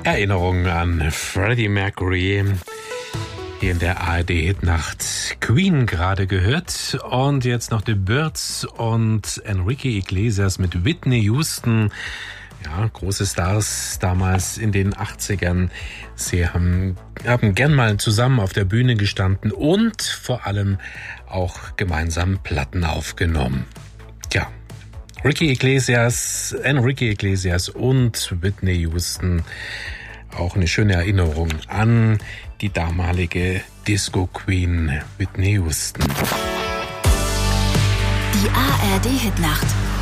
Erinnerung an Freddie Mercury. Hier in der ARD-Hitnacht Queen gerade gehört. Und jetzt noch The Byrds und Enrique Iglesias mit Whitney Houston. Ja, große Stars damals in den 80ern. Sie haben gern mal zusammen auf der Bühne gestanden und vor allem auch gemeinsam Platten aufgenommen. Tja, Enrique Iglesias und Whitney Houston. Auch eine schöne Erinnerung an die damalige Disco-Queen Whitney Houston. Die ARD-Hitnacht